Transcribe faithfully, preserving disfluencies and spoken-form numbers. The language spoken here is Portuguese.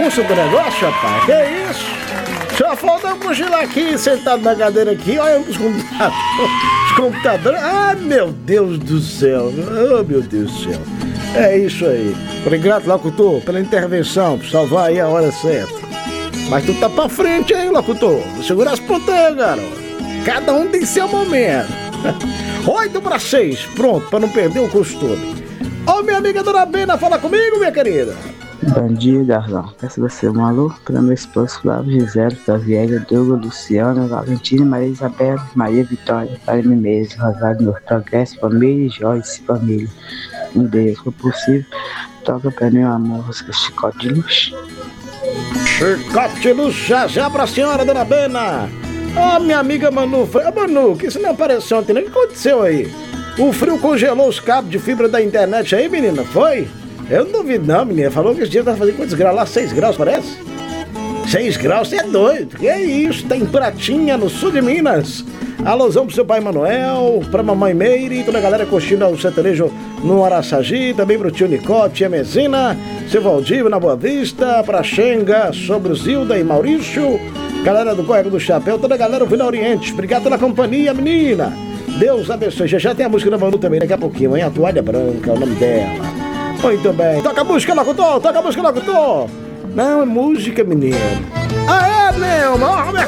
bagunça do negócio, rapaz. Que isso? Só falta eu cochilar aqui, sentado na cadeira aqui, olha os computadores. Os computadores. Ah, meu Deus do céu. Oh, meu Deus do céu. É isso aí. Obrigado, locutor, pela intervenção, por salvar aí a hora certa. Mas tu tá pra frente aí, locutor. Segura as pontas aí, garoto. Cada um tem seu momento. Oito para seis. Pronto, pra não perder o costume. Ô, minha amiga Dona Bena, fala comigo, minha querida. Bom dia, Darlão. Peço você um alô para meu esposo Flávio Gisele, da Viega, Douglas, Luciana, Valentina, Maria Isabel, Maria Vitória, para mim mesmo, Rosário, meu progresso, família e Joyce, família. Um Deus, se for possível, toca pra mim uma música Chicote de Luxo. Chicote de Luxo, já já pra senhora, Dona Bena. Ó, oh, minha amiga Manu, foi... Ô, oh, Manu, que isso não apareceu ontem, né? O que aconteceu aí? O frio congelou os cabos de fibra da internet aí, menina, foi? Eu não duvido não, menina. Falou que esse dia tava fazendo quantos graus lá? seis graus, parece? seis graus, você é doido. Que é isso? Tem Pratinha, no sul de Minas. Alôzão pro seu pai Manuel, pra mamãe Meire, toda a galera curtindo o sertanejo no Araçagi, também pro tio Nicó, tia Mesina, seu Valdir na Boa Vista, pra Xenga, sobre Zilda e Maurício, galera do Córrego do Chapéu, toda a galera do Vila Oriente. Obrigado pela companhia, menina. Deus abençoe. Já já tem a música da Manu também, daqui a pouquinho, hein? A Toalha Branca, é o nome dela. Muito bem. Toca a música, locutor! Toca a música, locutor! Não, é música, menino. Ah, é, Nelma!